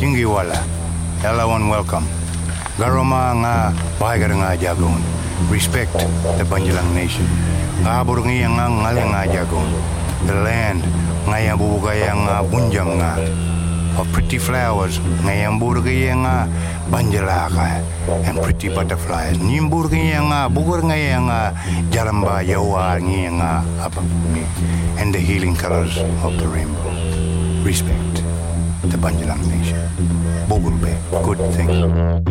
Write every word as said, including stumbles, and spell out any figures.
Jingiwala, Elawan welcome. Garoma nga bahagar nga jagon. Respect the Banjalang nation. Kabur nga nga ngale nga jagon. The land nga yang bubugaya nga bunjang nga. Of pretty flowers nga yang burgaya nga banjalaka and pretty butterflies. Nimburgaya nga bugur nga yang nga jaramba yawa nga nga apa and the healing colors of the rainbow. Respect the Banjalang nation. Bogulbe, good thing.